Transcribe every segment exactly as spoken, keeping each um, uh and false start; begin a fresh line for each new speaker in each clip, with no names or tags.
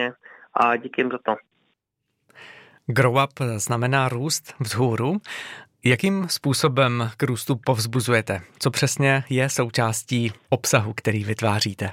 pravidelně a díky jim za to.
Grow up znamená růst vzhůru. Jakým způsobem k růstu povzbuzujete? Co přesně je součástí obsahu, který vytváříte?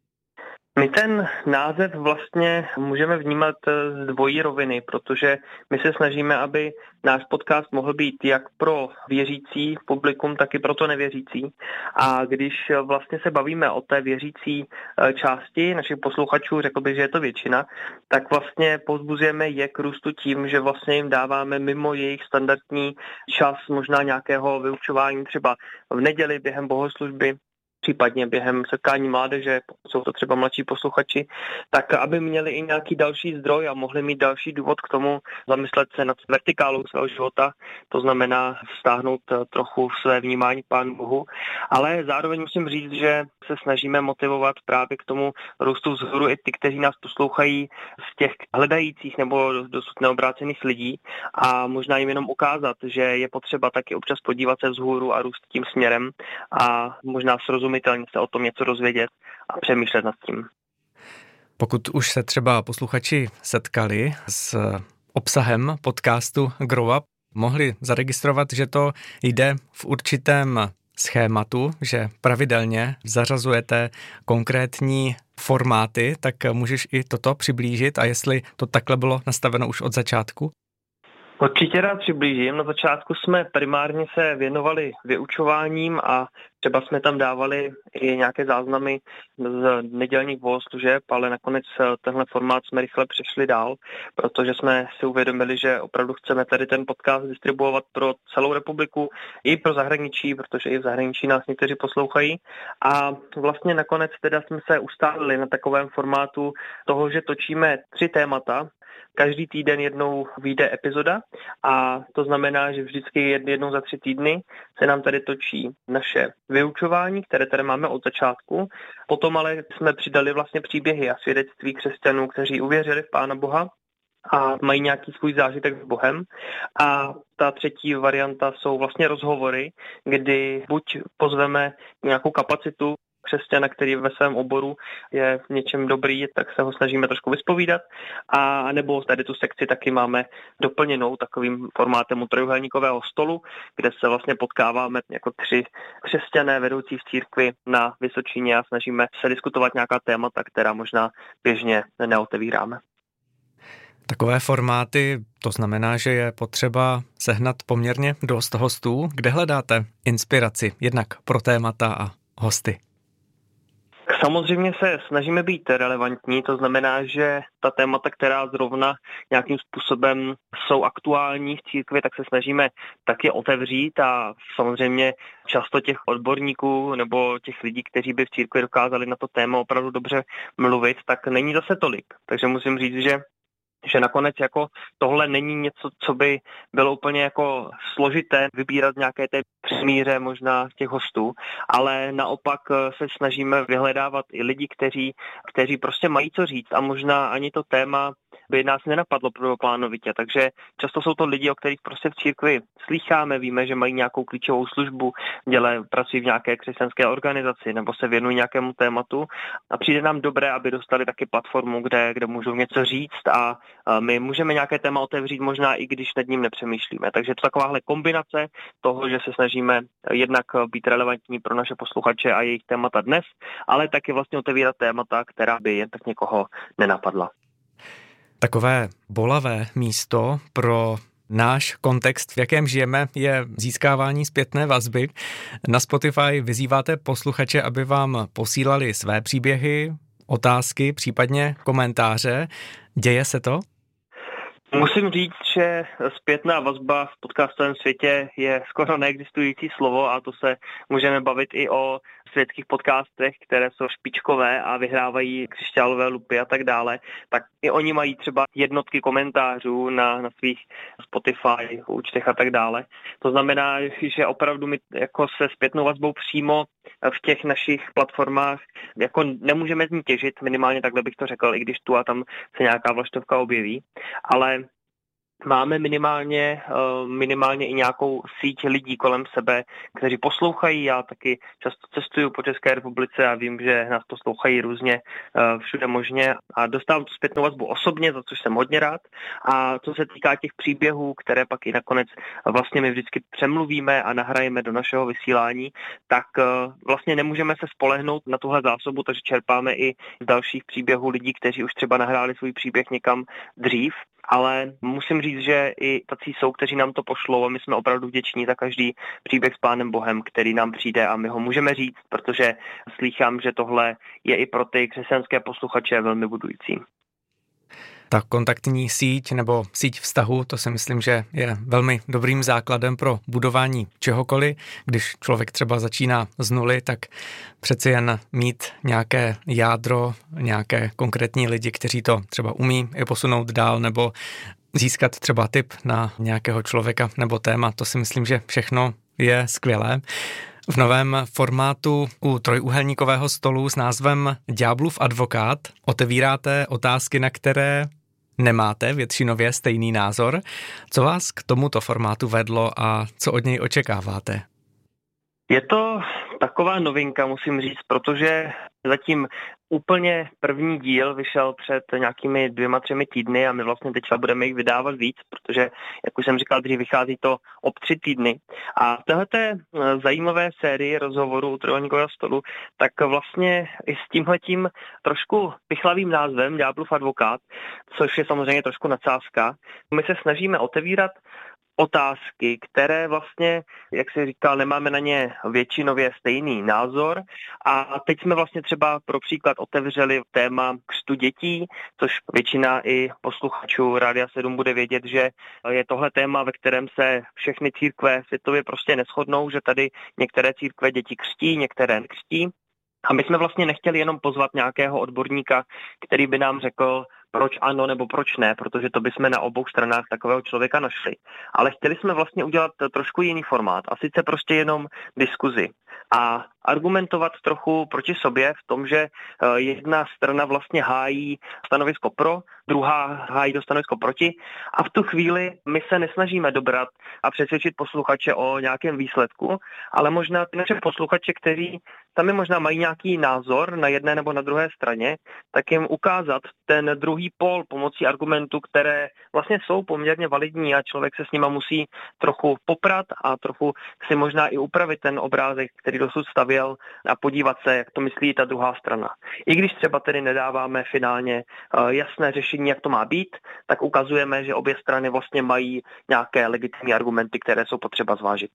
My ten název vlastně můžeme vnímat z dvojí roviny, protože my se snažíme, aby náš podcast mohl být jak pro věřící publikum, tak i pro to nevěřící. A když vlastně se bavíme o té věřící části našich posluchačů, řekl bych, že je to většina, tak vlastně povzbuzujeme je k růstu tím, že vlastně jim dáváme mimo jejich standardní čas možná nějakého vyučování třeba v neděli během bohoslužby, případně během setkání mládeže, pokud jsou to třeba mladší posluchači, tak aby měli i nějaký další zdroj a mohli mít další důvod k tomu zamyslet se nad vertikálou svého života, to znamená vztáhnout trochu své vnímání k Pánu Bohu, ale zároveň musím říct, že se snažíme motivovat právě k tomu růstu vzhůru i ty, kteří nás poslouchají z těch hledajících nebo dosud neobrácených lidí a možná jim jenom ukázat, že je potřeba taky občas podívat se vzhůru a růst tím směrem a možná srozumitelně se o tom něco dozvědět a přemýšlet nad tím.
Pokud už se třeba posluchači setkali s obsahem podcastu Grow Up, mohli zaregistrovat, že to jde v určitém schématu, že pravidelně zařazujete konkrétní formáty, tak můžeš i toto přiblížit a jestli to takhle bylo nastaveno už od začátku?
Určitě rád přiblížím. Na začátku jsme primárně se věnovali vyučováním a třeba jsme tam dávali i nějaké záznamy z nedělních bohoslužeb, ale nakonec tenhle formát jsme rychle přešli dál, protože jsme si uvědomili, že opravdu chceme tady ten podcast distribuovat pro celou republiku i pro zahraničí, protože i v zahraničí nás někteří poslouchají. A vlastně nakonec teda jsme se ustálili na takovém formátu toho, že točíme tři témata. Každý týden jednou vyjde epizoda a to znamená, že vždycky jednou za tři týdny se nám tady točí naše vyučování, které tady máme od začátku. Potom ale jsme přidali vlastně příběhy a svědectví křesťanů, kteří uvěřili v Pána Boha a mají nějaký svůj zážitek s Bohem. A ta třetí varianta jsou vlastně rozhovory, kdy buď pozveme nějakou kapacitu křesťana, který ve svém oboru je v něčem dobrý, tak se ho snažíme trošku vyspovídat. A nebo tady tu sekci taky máme doplněnou takovým formátem u trojúhelníkového stolu, kde se vlastně potkáváme jako tři křesťané vedoucí v církvi na Vysočině a snažíme se diskutovat nějaká témata, která možná běžně neotevíráme.
Takové formáty, to znamená, že je potřeba sehnat poměrně dost hostů. Kde hledáte inspiraci jednak pro témata a hosty?
Samozřejmě se snažíme být relevantní, to znamená, že ta témata, která zrovna nějakým způsobem jsou aktuální v církvi, tak se snažíme taky otevřít a samozřejmě často těch odborníků nebo těch lidí, kteří by v církvi dokázali na to téma opravdu dobře mluvit, tak není zase tolik. Takže musím říct, že že nakonec jako tohle není něco, co by bylo úplně jako složité vybírat nějaké té přemíře možná těch hostů, ale naopak se snažíme vyhledávat i lidi, kteří, kteří prostě mají co říct a možná ani to téma by nás nenapadlo prvoplánovitě, takže často jsou to lidi, o kterých prostě v církvi slýcháme, víme, že mají nějakou klíčovou službu, dělají, pracují v nějaké křesťanské organizaci nebo se věnují nějakému tématu a přijde nám dobré, aby dostali taky platformu, kde, kde můžou něco říct a my můžeme nějaké téma otevřít možná i když nad ním nepřemýšlíme. Takže to takováhle kombinace toho, že se snažíme jednak být relevantní pro naše posluchače a jejich témata dnes, ale taky vlastně otevírat témata, která by jen tak někoho nenapadla.
Takové bolavé místo pro náš kontext, v jakém žijeme, je získávání zpětné vazby. Na Spotify vyzýváte posluchače, aby vám posílali své příběhy, otázky, případně komentáře. Děje se to?
Musím říct, že zpětná vazba v podcastovém světě je skoro neexistující slovo a to se můžeme bavit i o světských podcastech, které jsou špičkové a vyhrávají křišťálové lupy a tak dále, tak i oni mají třeba jednotky komentářů na, na svých Spotify účtech a tak dále. To znamená, že opravdu my jako se zpětnou vazbou přímo v těch našich platformách jako nemůžeme z ní těžit, minimálně takhle bych to řekl, i když tu a tam se nějaká vlaštovka objeví, ale máme minimálně, minimálně i nějakou síť lidí kolem sebe, kteří poslouchají. Já taky často cestuju po České republice a vím, že nás poslouchají různě všude možně a dostávám tu zpětnou vazbu osobně, za což jsem hodně rád. A co se týká těch příběhů, které pak i nakonec vlastně my vždycky přemluvíme a nahrajeme do našeho vysílání, tak vlastně nemůžeme se spolehnout na tuhle zásobu, takže čerpáme i z dalších příběhů lidí, kteří už třeba nahráli svůj příběh někam dřív. Ale musím říct, že i tací jsou, kteří nám to pošlou a my jsme opravdu vděční za každý příběh s Pánem Bohem, který nám přijde a my ho můžeme říct, protože slýchám, že tohle je i pro ty křesťanské posluchače velmi budující.
Ta kontaktní síť nebo síť vztahu, to si myslím, že je velmi dobrým základem pro budování čehokoliv. Když člověk třeba začíná z nuly, tak přeci jen mít nějaké jádro, nějaké konkrétní lidi, kteří to třeba umí je posunout dál nebo získat třeba tip na nějakého člověka nebo téma, to si myslím, že všechno je skvělé. V novém formátu u trojúhelníkového stolu s názvem Ďáblův advokát otevíráte otázky, na které nemáte většinově stejný názor. Co vás k tomuto formátu vedlo a co od něj očekáváte?
Je to taková novinka, musím říct, protože zatím úplně první díl vyšel před nějakými dvěma, třemi týdny a my vlastně teďka budeme jich vydávat víc, protože, jak už jsem říkal, dřív vychází to ob tři týdny. A v téhleté zajímavé sérii rozhovorů u trojúhelníkového stolu, tak vlastně i s tímhletím trošku pichlavým názvem Ďáblův advokát, což je samozřejmě trošku nadsázka, my se snažíme otevírat otázky, které vlastně, jak se říkal, nemáme na ně většinově stejný názor. A teď jsme vlastně třeba pro příklad otevřeli téma křtu dětí, což většina i posluchačů Rádia sedm bude vědět, že je tohle téma, ve kterém se všechny církve světově prostě neshodnou, že tady některé církve děti křtí, některé nekřtí. A my jsme vlastně nechtěli jenom pozvat nějakého odborníka, který by nám řekl, proč ano nebo proč ne, protože to bychom na obou stranách takového člověka našli. Ale chtěli jsme vlastně udělat trošku jiný formát a sice prostě jenom diskuzi a argumentovat trochu proti sobě v tom, že jedna strana vlastně hájí stanovisko pro, druhá hájí to stanovisko proti a v tu chvíli my se nesnažíme dobrat a přesvědčit posluchače o nějakém výsledku, ale možná ty naše posluchače, kteří sami možná mají nějaký názor na jedné nebo na druhé straně, tak jim ukázat ten druhý pól pomocí argumentů, které vlastně jsou poměrně validní a člověk se s nima musí trochu poprat a trochu si možná i upravit ten obrázek, který dosud stavěl a podívat se, jak to myslí ta druhá strana. I když třeba tedy nedáváme finálně jasné řešení, jak to má být, tak ukazujeme, že obě strany vlastně mají nějaké legitimní argumenty, které jsou potřeba zvážit.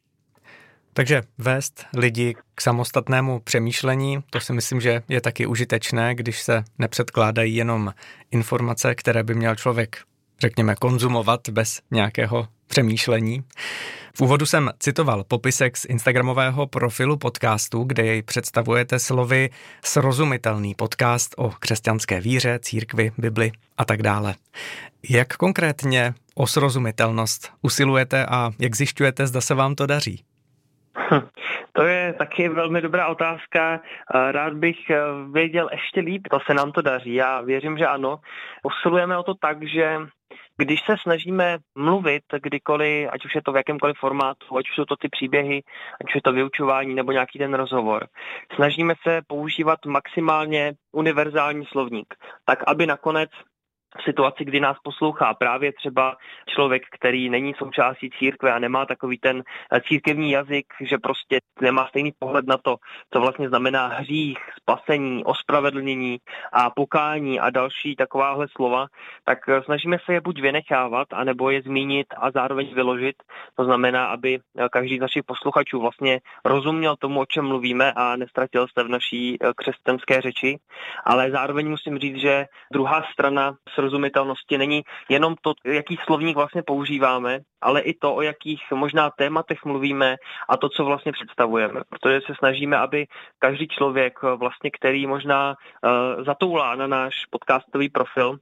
Takže vést lidi k samostatnému přemýšlení, to si myslím, že je taky užitečné, když se nepředkládají jenom informace, které by měl člověk, řekněme, konzumovat bez nějakého přemýšlení. V úvodu jsem citoval popisek z instagramového profilu podcastu, kde jej představujete slovy srozumitelný podcast o křesťanské víře, církvi, Bibli a tak dále. Jak konkrétně o srozumitelnost usilujete a jak zjišťujete, zda se vám to daří?
Hm, to je taky velmi dobrá otázka. Rád bych věděl ještě líp, to se nám to daří. Já věřím, že ano. Usilujeme o to tak, že když se snažíme mluvit kdykoliv, ať už je to v jakémkoliv formátu, ať už jsou to ty příběhy, ať už je to vyučování nebo nějaký ten rozhovor, snažíme se používat maximálně univerzální slovník, tak aby nakonec v situaci, kdy nás poslouchá právě třeba člověk, který není součástí církve a nemá takový ten církevní jazyk, že prostě nemá stejný pohled na to, co vlastně znamená hřích, spasení, ospravedlnění a pokání a další takováhle slova, tak snažíme se je buď vynechávat, anebo je zmínit a zároveň vyložit. To znamená, aby každý z našich posluchačů vlastně rozuměl tomu, o čem mluvíme a nestratil se v naší křesťanské řeči. Ale zároveň musím říct, že druhá strana srozumitelnosti není jenom to, jaký slovník vlastně používáme, ale i to, o jakých možná tématech mluvíme a to, co vlastně představujeme. Protože se snažíme, aby každý člověk, vlastně, který možná uh, zatoulá na náš podcastový profil,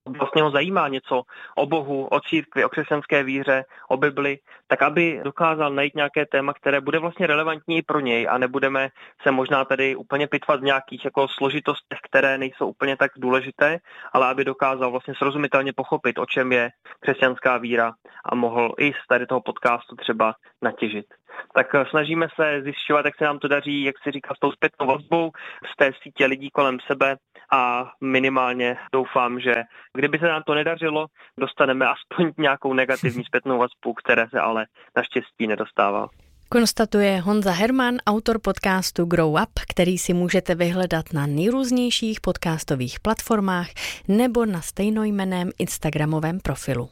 vlastně ho zajímá něco o Bohu, o církvi, o křesťanské víře, o Bibli, tak aby dokázal najít nějaké téma, které bude vlastně relevantní pro něj a nebudeme se možná tady úplně pitvat v nějakých jako složitostech, které nejsou úplně tak důležité, ale aby dokázal vlastně srozumitelně pochopit, o čem je křesťanská víra a mohl i z tady toho podcastu třeba natěžit. Tak snažíme se zjišťovat, jak se nám to daří, jak si říká, s tou zpětnou vazbou z té sítě lidí kolem sebe a minimálně doufám, že kdyby se nám to nedařilo, dostaneme aspoň nějakou negativní zpětnou vazbu, které se ale naštěstí nedostává.
Konstatuje Honza Herman, autor podcastu Grow Up, který si můžete vyhledat na nejrůznějších podcastových platformách nebo na stejnojmenném instagramovém profilu.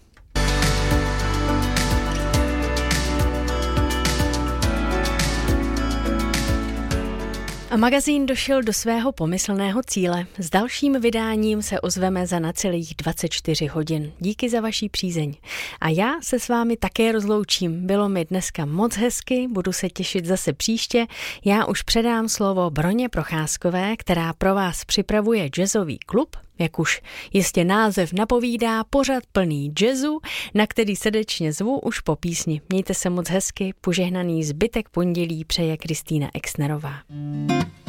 A magazín došel do svého pomyslného cíle. S dalším vydáním se ozveme za necelých dvacet čtyři hodin. Díky za vaší přízeň. A já se s vámi také rozloučím. Bylo mi dneska moc hezky, budu se těšit zase příště. Já už předám slovo Broně Procházkové, která pro vás připravuje jazzový klub, jak už jistě název napovídá, pořad plný jazzu, na který srdečně zvu už po písni. Mějte se moc hezky, požehnaný zbytek pondělí přeje Kristýna Exnerová.